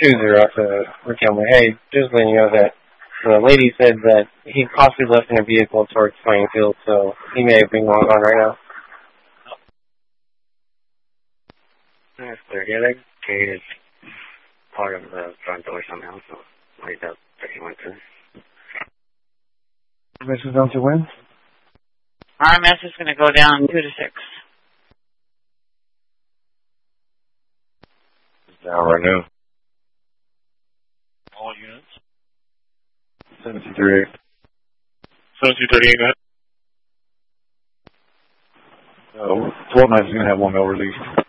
20 off the recount. Hey, just letting you know that the lady said that he possibly left in a vehicle towards Springfield, so he may have been going on right now. That's clear. Yeah, that gate is part of the front door somehow, so I doubt that he went through. Mrs. Don't you win? RMS is going to go down 2 to 6. Down right now. All units. 7238. 7238, go ahead. 12 9 is going to have one mail released.